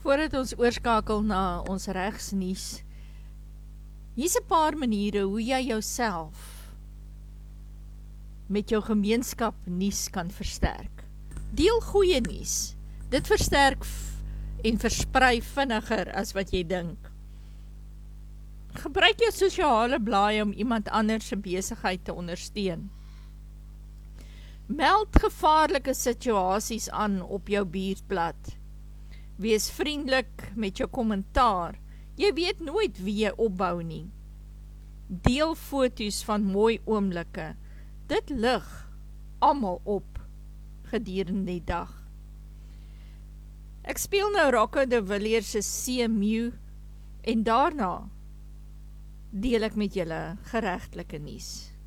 Voordat ons oorskakel na ons regsnuus, hier's 'n paar maniere hoe jy jouself met jou gemeenskap nuus kan versterk. Deel goeie nuus. Dit versterk en versprei vinniger as wat jy dink. Gebruik jou sosiale blaai om iemand anders se besigheid te ondersteun. Meld gevaarlike situasies aan op jou buurtblad. Wees vriendelik met jou kommentaar. Jy weet nooit wie jy opbou nie. Deel foto's van mooi oomblikke. Dit lig almal op gedurende die dag. Ek speel nou Rocco de Villiers se CMU en daarna deel ek met julle geregtelike nuus.